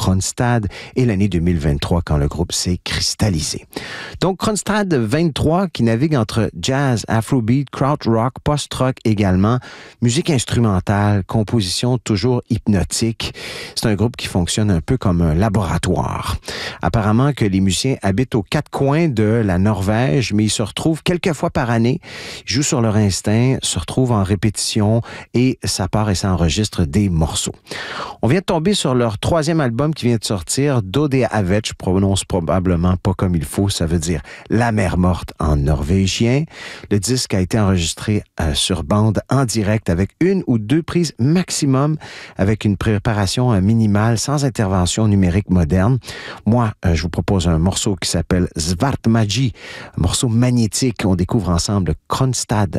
Kronstad et l'année 2023 quand le groupe s'est cristallisé. Donc Kronstad 23 qui navigue entre jazz, afrobeat, krautrock, post-rock également, musique instrumentale, composition toujours hypnotique. C'est un groupe qui fonctionne un peu comme un laboratoire. Apparemment que les musiciens habitent aux quatre coins de la Norvège, mais ils se retrouvent quelques fois par année, ils jouent sur leur instinct, se retrouvent en répétition et ça part et ça enregistre des morceaux. On vient de tomber sur leur troisième album qui vient de sortir, Dode Havet, je prononce probablement pas comme il faut, ça veut dire La mer morte en norvégien. Le disque a été enregistré sur bande en direct avec une ou deux prises maximum, avec une préparation minimale sans intervention numérique moderne. Moi, je vous propose un morceau qui s'appelle Svartmagi, un morceau magnétique. On découvre ensemble Kronstad